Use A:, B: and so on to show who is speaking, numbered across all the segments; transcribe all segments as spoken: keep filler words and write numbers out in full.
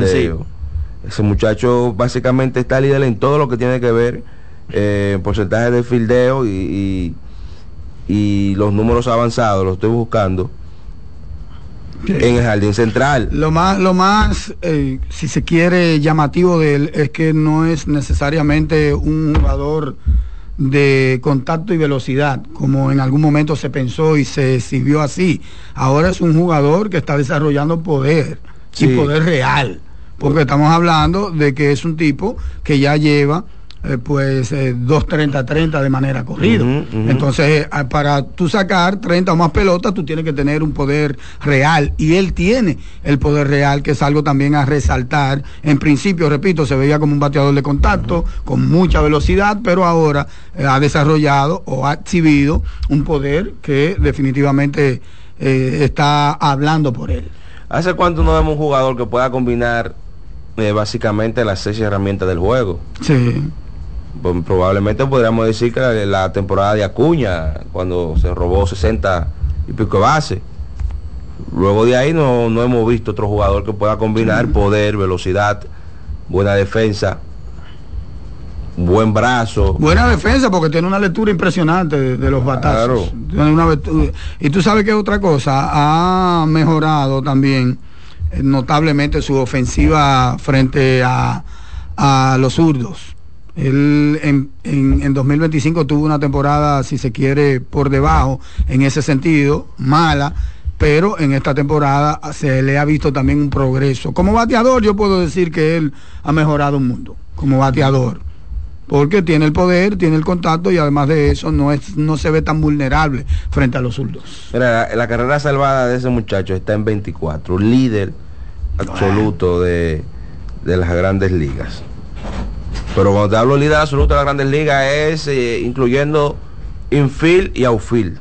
A: fildeo. Ese muchacho básicamente está líder en todo lo que tiene que ver eh, porcentaje de fildeo y, y, y los números avanzados, los estoy buscando. Sí. En el jardín central.
B: Lo más, lo más eh, si se quiere, llamativo de él es que no es necesariamente un jugador de contacto y velocidad, como en algún momento se pensó y se exhibió así. Ahora es un jugador que está desarrollando poder, sí. y poder real, porque estamos hablando de que es un tipo que ya lleva Eh, pues eh, dos treinta treinta de manera corrida. Uh-huh, uh-huh. Entonces, eh, para tú sacar treinta o más pelotas, tú tienes que tener un poder real, y él tiene el poder real, que es algo también a resaltar. En principio, repito, se veía como un bateador de contacto, uh-huh. con mucha velocidad, pero ahora eh, ha desarrollado o ha exhibido un poder que definitivamente eh, está hablando por él.
A: ¿Hace cuánto no vemos un jugador que pueda combinar eh, básicamente las seis herramientas del juego?
B: Sí.
A: Pues probablemente podríamos decir que la, la temporada de Acuña, cuando se robó sesenta y pico de base. Luego de ahí no, no hemos visto otro jugador que pueda combinar sí. poder, velocidad, buena defensa, buen brazo.
B: Buena defensa, porque tiene una lectura impresionante de, de los batazos. Claro. Tiene una, y tú sabes que otra cosa, ha mejorado también eh, notablemente su ofensiva frente a, a los zurdos. Él en, en, en dos mil veinticinco tuvo una temporada, si se quiere, por debajo, en ese sentido, mala, pero en esta temporada se le ha visto también un progreso. Como bateador, yo puedo decir que él ha mejorado un mundo, como bateador, porque tiene el poder, tiene el contacto, y además de eso no es no se ve tan vulnerable frente a los zurdos.
A: Mira, la, la carrera salvada de ese muchacho está en veinticuatro, líder absoluto de, de las grandes ligas. Pero cuando te hablo de líder absoluto de las grandes ligas es eh, incluyendo infield y outfield.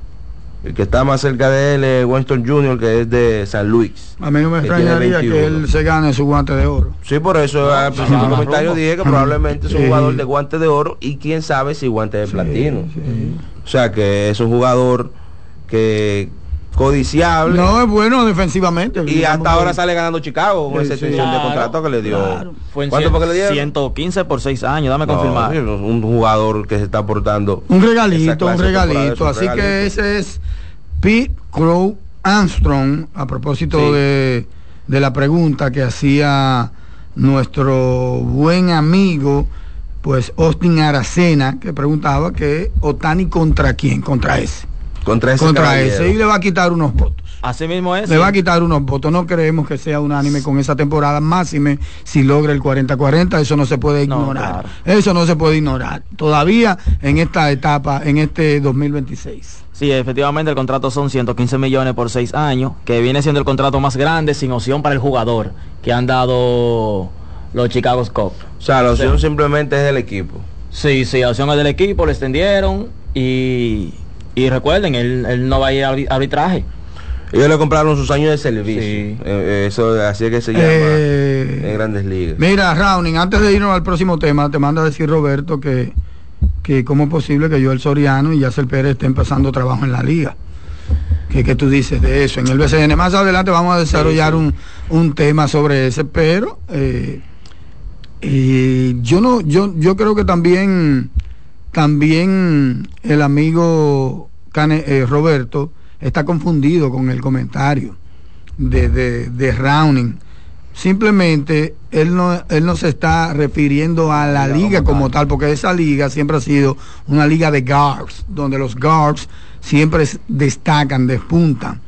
A: El que está más cerca de él es Winston junior, que es de San Luis.
B: A mí no me extrañaría que él se gane su guante de oro.
A: Sí, por eso no, al principio del comentario dije que probablemente es un sí. jugador de guante de oro, y quién sabe si guante de sí, platino. Sí. O sea que es un jugador que codiciable.
B: No, es bueno defensivamente.
A: Y hasta ahora sale ganando Chicago con sí, esa extensión sí, claro, de contrato que le dio. Claro.
C: Fue en ¿Cuánto porque le dieron? ciento quince por seis años, dame no, confirmar.
A: Un jugador que se está aportando.
B: Un regalito, un regalito. Así regalito. Que ese es Pete Crow Armstrong, a propósito sí. de, de la pregunta que hacía nuestro buen amigo, pues Austin Aracena, que preguntaba que Ohtani contra quién, contra ese.
A: Contra ese,
B: contra ese y le va a quitar unos votos.
C: Así mismo es.
B: Le sí. va a quitar unos votos. No creemos que sea unánime con esa temporada, máxime si logra el cuarenta cuarenta. Eso no se puede ignorar. No, claro. Eso no se puede ignorar. Todavía en esta etapa, en este dos mil veintiséis.
C: Sí, efectivamente el contrato son ciento quince millones por seis años, que viene siendo el contrato más grande sin opción para el jugador que han dado los Chicago Cubs.
A: O sea, la opción sí. simplemente es del equipo.
C: Sí, sí, la opción es del equipo, lo extendieron y... Y recuerden, él, él no va a ir a arbitraje.
A: Ellos le compraron sus años de servicio. Sí. Eh, eso así es que se llama eh, en Grandes Ligas.
B: Mira, Rauning, antes de irnos al próximo tema, te manda a decir Roberto que, que cómo es posible que Joel Soriano y Yasser Pérez estén empezando trabajo en la liga. ¿Qué, qué tú dices de eso? En el B C N más adelante vamos a desarrollar sí, sí. Un, un tema sobre ese, pero eh, y yo no, yo, yo creo que también también el amigo Cane, eh, Roberto está confundido con el comentario de, de, de Rauning. Simplemente él no, él no se está refiriendo a la liga como tal, porque esa liga siempre ha sido una liga de guards, donde los guards siempre destacan, despuntan.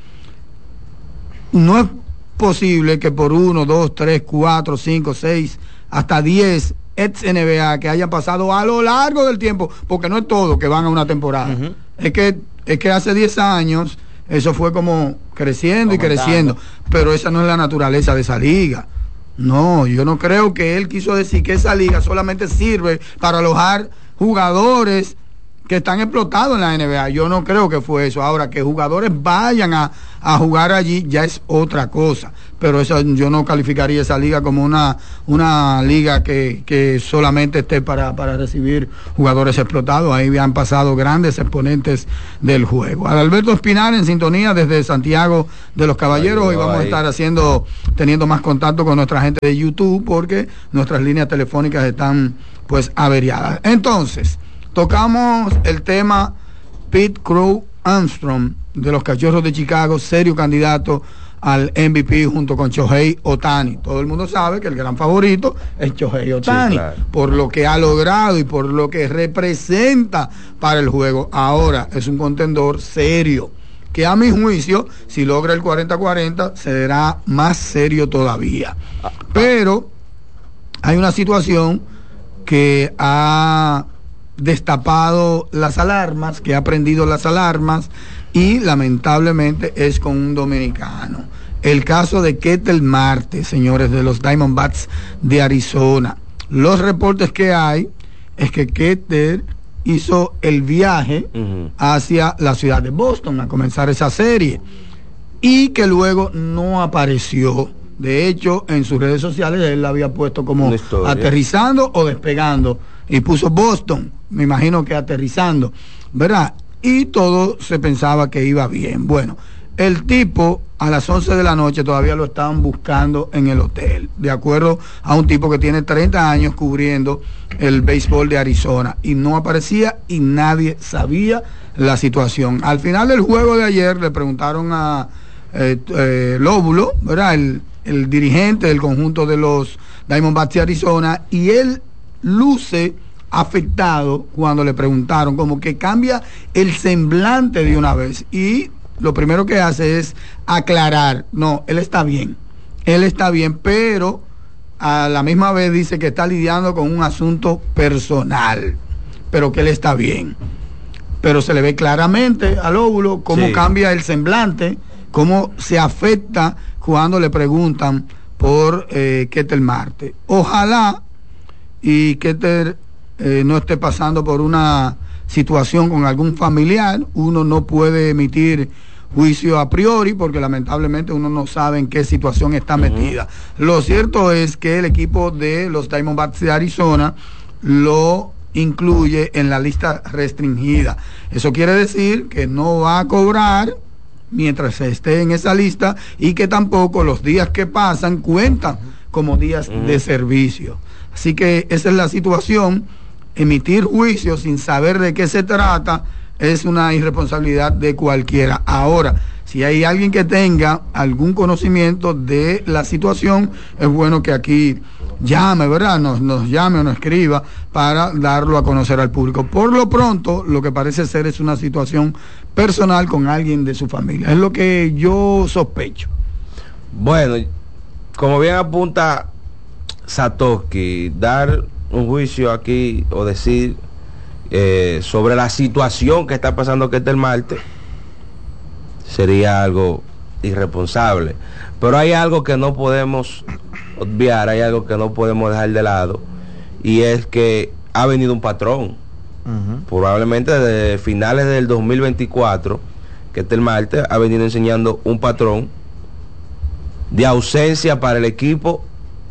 B: No es posible que por uno, dos, tres, cuatro, cinco, seis, hasta diez ex N B A que hayan pasado a lo largo del tiempo, porque no es todo que van a una temporada. Uh-huh. Es que es que hace diez años eso fue como creciendo y creciendo, pero esa no es la naturaleza de esa liga. No, yo no creo que él quiso decir que esa liga solamente sirve para alojar jugadores que están explotados en la N B A. Yo no creo que fue eso. Ahora, que jugadores vayan a, a jugar allí ya es otra cosa. Pero eso, yo no calificaría esa liga como una, una liga que, que solamente esté para, para recibir jugadores explotados. Ahí han pasado grandes exponentes del juego. Adalberto Espinar en sintonía desde Santiago de los Caballeros. Hoy vamos a estar haciendo, teniendo más contacto con nuestra gente de YouTube porque nuestras líneas telefónicas están pues averiadas. Entonces, tocamos el tema Pete Crow Armstrong de los Cachorros de Chicago, serio candidato al M V P junto con Shohei Ohtani. Todo el mundo sabe que el gran favorito es Shohei Ohtani, sí, claro, por lo que ha logrado y por lo que representa para el juego. Ahora es un contendor serio, que a mi juicio, si logra el cuarenta cuarenta, será más serio todavía. Pero hay una situación que ha destapado las alarmas, que ha prendido las alarmas, y lamentablemente es con un dominicano. El caso de Ketel Marte, señores, de los Diamondbacks de Arizona. Los reportes que hay es que Ketel hizo el viaje uh-huh. hacia la ciudad de Boston a comenzar esa serie y que luego no apareció. De hecho, en sus redes sociales él la había puesto como aterrizando o despegando y puso Boston, me imagino que aterrizando, ¿verdad? Y todo se pensaba que iba bien. Bueno, el tipo a las once de la noche todavía lo estaban buscando en el hotel, de acuerdo a un tipo que tiene treinta años cubriendo el béisbol de Arizona, y no aparecía y nadie sabía la situación. Al final del juego de ayer le preguntaron a eh, eh, Lóbulo, ¿verdad?, el, el dirigente del conjunto de los Diamondbacks de Arizona, y él luce afectado cuando le preguntaron, como que cambia el semblante de una vez, y lo primero que hace es aclarar, no, él está bien, él está bien, pero a la misma vez dice que está lidiando con un asunto personal, pero que él está bien. Pero se le ve claramente al óvulo cómo sí. cambia el semblante, cómo se afecta cuando le preguntan por eh, Ketel Marte. Ojalá y Ketel eh, no esté pasando por una situación con algún familiar. Uno no puede emitir juicio a priori porque lamentablemente uno no sabe en qué situación está metida. Uh-huh. Lo cierto es que el equipo de los Diamondbacks de Arizona lo incluye en la lista restringida. Eso quiere decir que no va a cobrar mientras esté en esa lista, y que tampoco los días que pasan cuentan como días uh-huh. de servicio. Así que esa es la situación. Emitir juicios sin saber de qué se trata es una irresponsabilidad de cualquiera. Ahora, si hay alguien que tenga algún conocimiento de la situación, es bueno que aquí llame, ¿verdad? Nos, nos llame o nos escriba para darlo a conocer al público. Por lo pronto, lo que parece ser es una situación personal con alguien de su familia. Es lo que yo sospecho.
A: Bueno, como bien apunta Satoshi, dar un juicio aquí o decir eh, sobre la situación que está pasando Ketel Marte sería algo irresponsable. Pero hay algo que no podemos obviar, hay algo que no podemos dejar de lado, y es que ha venido un patrón. Uh-huh. Probablemente desde finales del dos mil veinticuatro, Ketel Marte ha venido enseñando un patrón de ausencia para el equipo,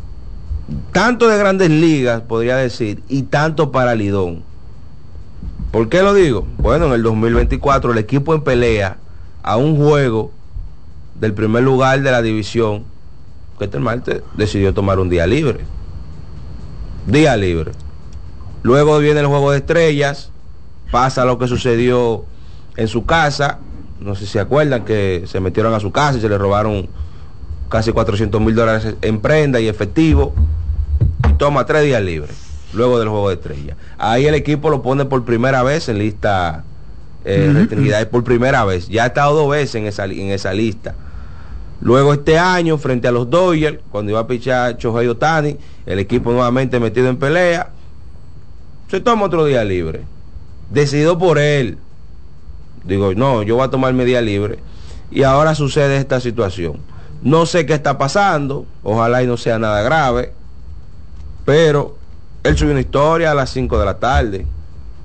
A: tanto de Grandes Ligas, podría decir, y tanto para Lidón. ¿Por qué lo digo? Bueno, en el dos mil veinticuatro el equipo en pelea a un juego del primer lugar de la división, Ketel Marte decidió tomar un día libre. Día libre. Luego viene el juego de estrellas, pasa lo que sucedió en su casa, no sé si se acuerdan que se metieron a su casa y se le robaron casi cuatrocientos mil dólares en prenda y efectivo, y toma tres días libres luego del juego de estrellas. Ahí el equipo lo pone por primera vez en lista eh, uh-huh. restringida, es por primera vez, ya ha estado dos veces en esa, en esa lista. Luego este año, frente a los Dodgers, cuando iba a pichar Shohei Ohtani, el equipo nuevamente metido en pelea, se toma otro día libre, decidido por él. Digo, no, yo voy a tomar mi día libre, y ahora sucede esta situación. No sé qué está pasando, ojalá y no sea nada grave, pero él subió una historia a las cinco de la tarde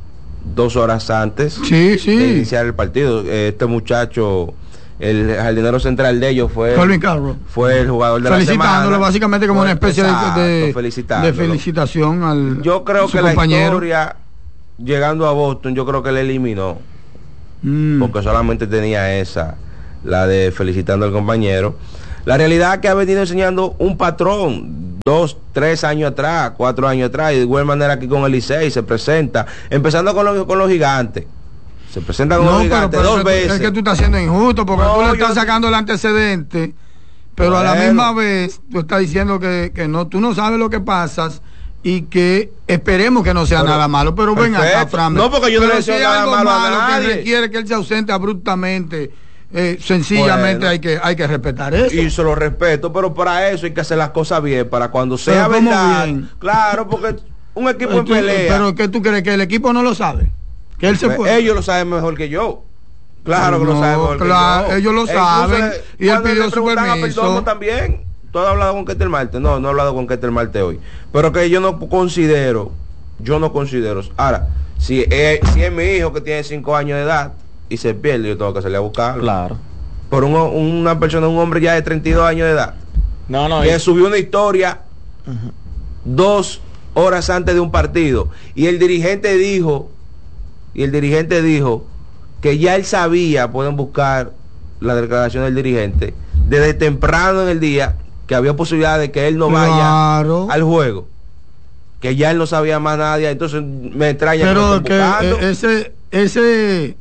A: dos horas antes
B: sí, sí.
A: de iniciar el partido. Este muchacho, el jardinero central de ellos fue
B: Colin Carroll,
A: fue el jugador de la semana.
B: Felicitándolo básicamente como
A: fue,
B: una especie
A: exacto,
B: de, de, de felicitación al
A: Yo creo
B: su
A: que
B: compañero.
A: La historia, llegando a Boston, yo creo que le eliminó.
B: Mm.
A: Porque solamente tenía esa, la de felicitando al compañero. La realidad es que ha venido enseñando un patrón dos, tres años atrás, cuatro años atrás, y de igual manera aquí con el Licey se presenta, empezando con los, con los gigantes. Se presenta con
B: no,
A: los
B: pero,
A: gigantes
B: pero
A: dos
B: es
A: veces.
B: Que, es que tú estás siendo injusto, porque
A: no,
B: tú le estás
A: yo...
B: sacando el antecedente, pero bueno. A la misma vez tú estás diciendo que, que no, tú no sabes lo que pasas y que esperemos que no sea pero, nada malo. Pero ven acá, Fran.
A: No, porque yo no le deseo
B: si
A: nada
B: algo
A: malo
B: malo
A: a nadie.
B: que requiere que él se ausente abruptamente. Eh, sencillamente bueno, hay que hay que respetar eso.
A: Y se lo respeto, pero para eso hay que hacer las cosas bien, para cuando sea verdad. Bien? Claro, porque un equipo
B: pero
A: en
B: tú,
A: pelea.
B: Pero ¿qué tú crees? ¿Que el equipo no lo sabe? Que él se
A: pues
B: puede.
A: Ellos lo saben mejor que yo. Claro
B: no,
A: que lo saben mejor
B: claro,
A: que yo.
B: Ellos lo
A: e
B: saben. Y él pidió su permiso.
A: También. ¿Tú has hablado con Ketel Marte? No, no he hablado con Ketel Marte hoy. Pero que yo no considero, yo no considero. Ahora, si es, si es mi hijo que tiene cinco años de edad y se pierde, yo tengo que salir a buscarlo.
C: Claro.
A: Por un, una persona, un hombre ya de treinta y dos años de edad,
C: no, no,
A: que
C: y...
A: subió una historia uh-huh. dos horas antes de un partido, y el dirigente dijo y el dirigente dijo que ya él sabía, pueden buscar la declaración del dirigente, desde temprano en el día, que había posibilidad de que él no vaya
B: claro.
A: al juego, que ya él no sabía más nadie. Entonces me extraña
B: pero
A: que,
B: que eh, ese ese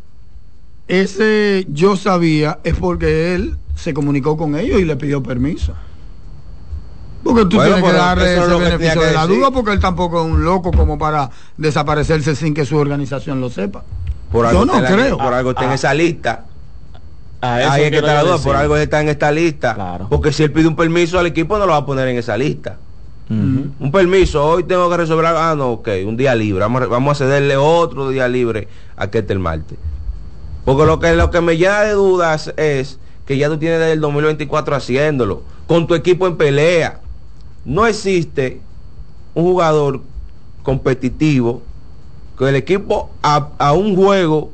B: ese yo sabía es porque él se comunicó con ellos y le pidió permiso, porque tú bueno, tienes que darle ese beneficio de la duda, porque él tampoco es un loco como para desaparecerse sin que su organización lo sepa.
A: Por algo
B: yo no creo
A: la, por algo está ah, en esa lista.
C: Ah,
A: ahí es que está la duda, por algo está en esta lista,
C: claro.
A: Porque si él pide un permiso al equipo no lo va a poner en esa lista. Uh-huh. Un permiso, hoy tengo que resolver algo, ah no, ok, un día libre, vamos, vamos a cederle otro día libre a Ketel Marte. Porque lo que, lo que me llena de dudas es que ya tú tienes desde el dos mil veinticuatro haciéndolo, con tu equipo en pelea. No existe un jugador competitivo con el equipo a, a un juego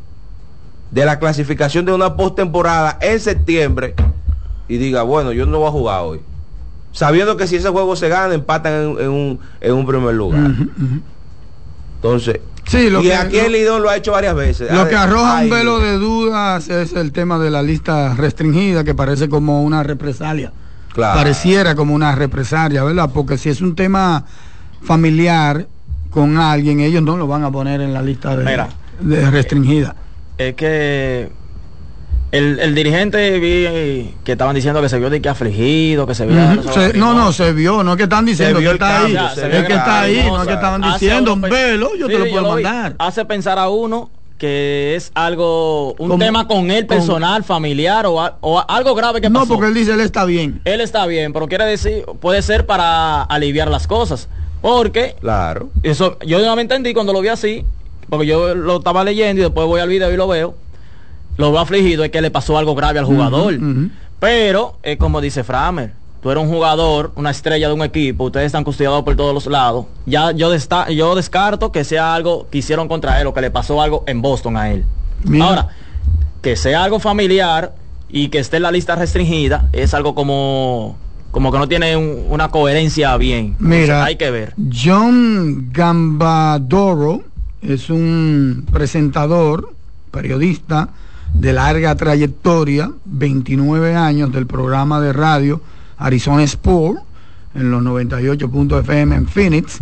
A: de la clasificación de una postemporada en septiembre y diga, bueno, yo no voy a jugar hoy, sabiendo que si ese juego se gana, empatan en, en, un, en un primer lugar. Uh-huh, uh-huh. Entonces,
B: sí, lo
A: y
B: que,
A: aquí
B: lo,
A: el Lidón lo ha hecho varias veces.
B: Lo que arroja Ay, un velo de dudas es el tema de la lista restringida, que parece como una represalia. Claro. Pareciera como una represalia, ¿verdad? Porque si es un tema familiar con alguien, ellos no lo van a poner en la lista de,
C: Mira,
B: de restringida.
C: Es que el, el dirigente vi que estaban diciendo que se vio de que afligido, que se vio...
B: Uh-huh. se, no, no, se vio, no es que están diciendo que está ahí, ya, es que está ahí, no es que estaban diciendo, un velo, yo sí, te lo puedo lo mandar.
C: Hace pensar a uno que es algo, un como, tema con él personal, con, familiar o, a, o algo grave que pasó.
B: No, porque él dice él está bien.
C: Él está bien, pero quiere decir, puede ser para aliviar las cosas. Porque,
A: claro,
C: eso yo no me entendí cuando lo vi así, porque yo lo estaba leyendo y después voy al video y lo veo. Lo veo afligido, es que le pasó algo grave al jugador. Uh-huh, uh-huh. Pero, es como dice Framer, tú eres un jugador, una estrella de un equipo, ustedes están custodiados por todos los lados. Ya yo, desta- yo descarto que sea algo que hicieron contra él o que le pasó algo en Boston a él. Mira. Ahora, que sea algo familiar y que esté en la lista restringida, es algo como, como que no tiene un, una coherencia bien.
B: Mira,
C: o sea, hay que ver.
B: John Gambadoro es un presentador, periodista de larga trayectoria, veintinueve años, del programa de radio Arizona Sport en los noventa y ocho punto F M en Phoenix,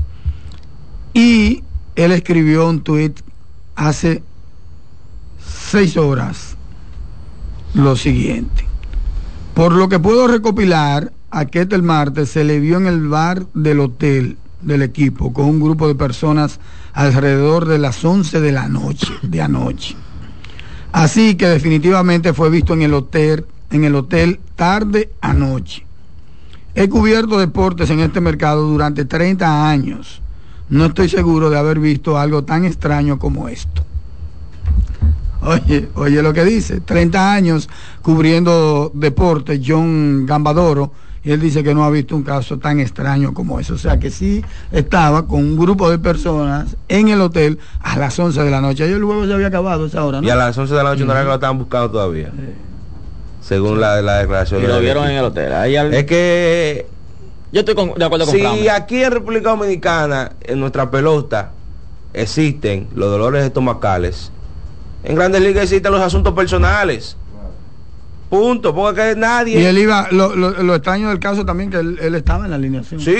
B: y él escribió un tweet hace seis horas lo siguiente: por lo que puedo recopilar, a Ketel Marte se le vio en el bar del hotel del equipo con un grupo de personas alrededor de las once de la noche de anoche. Así que definitivamente fue visto en el hotel, en el hotel tarde anoche. He cubierto deportes en este mercado durante treinta años. No estoy seguro de haber visto algo tan extraño como esto. Oye, oye lo que dice, treinta años cubriendo deportes, John Gambadoro, y él dice que no ha visto un caso tan extraño como ese. O sea que sí estaba con un grupo de personas en el hotel a las once de la noche. Ayer el juego se había acabado a esa hora, ¿no?
A: Y a las once de la noche uh-huh. no era que lo estaban buscando todavía. Sí. Según sí. la, la declaración.
C: Y lo vieron en el hotel. Ahí al...
A: Es que...
C: Yo estoy con, de acuerdo con
A: Si
C: Flamme.
A: aquí en República Dominicana, en nuestra pelota, existen los dolores estomacales, en Grandes Ligas existen los asuntos personales. Punto, porque nadie...
B: Y él iba, lo, lo, lo extraño del caso también que él, él estaba en la alineación.
A: Sí.